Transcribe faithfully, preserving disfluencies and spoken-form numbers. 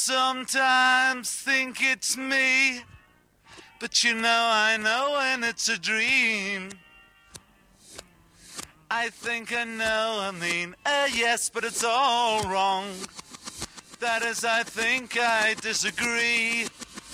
sometimes think it's me, but you know I know when it's a dream. I think I know, I mean, uh, yes, but it's all wrong. That is, I think I disagree.